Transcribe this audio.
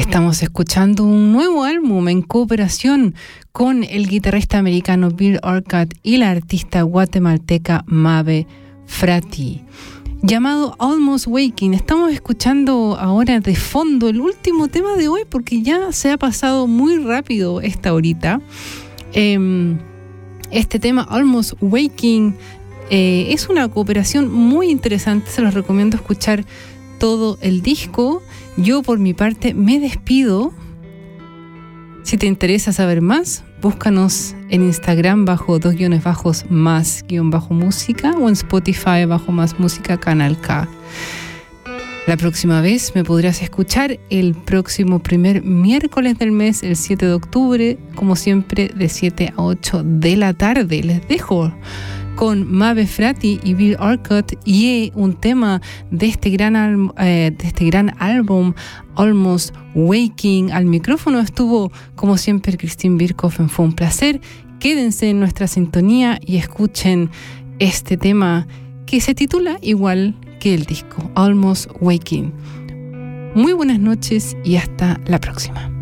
Estamos escuchando un nuevo álbum en cooperación con el guitarrista americano Bill Orcutt y la artista guatemalteca Mabe Frati, llamado Almost Waking. Estamos escuchando ahora de fondo el último tema de hoy porque ya se ha pasado muy rápido esta horita. Este tema Almost Waking es una cooperación muy interesante, se los recomiendo escuchar todo el disco. Yo por mi parte me despido. Si te interesa saber más, búscanos en Instagram bajo _más_música o en Spotify bajo Más Música Canal K. La próxima vez me podrás escuchar el próximo primer miércoles del mes, el 7 de octubre, como siempre de 7 a 8 de la tarde. Les dejo con Mabe Frati y Bill Orcutt y un tema de este gran álbum Almost Waking. Al micrófono estuvo, como siempre, Christine Birkhofen. Fue un placer. Quédense en nuestra sintonía y escuchen este tema que se titula igual que el disco, Almost Waking. Muy buenas noches y hasta la próxima.